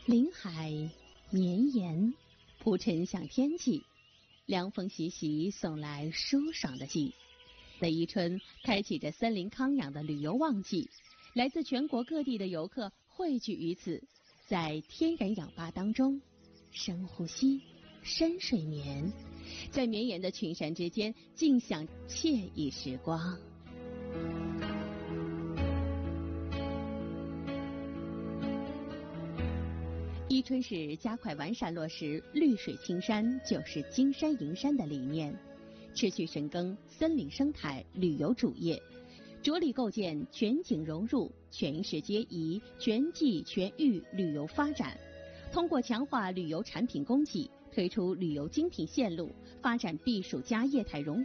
林海绵延，铺陈像天际，凉风习习送来舒爽的季。在宜春开启着森林康养的旅游旺季，来自全国各地的游客汇聚于此，在天然氧吧当中深呼吸、深睡眠，在绵延的群山之间尽享惬意时光。宜春市加快完善落实绿水青山就是金山银山的理念，持续深耕森林生态旅游主业，着力构建全景融入、全市皆宜、全季全域旅游发展。通过强化旅游产品供给，推出旅游精品线路，发展避暑佳业态融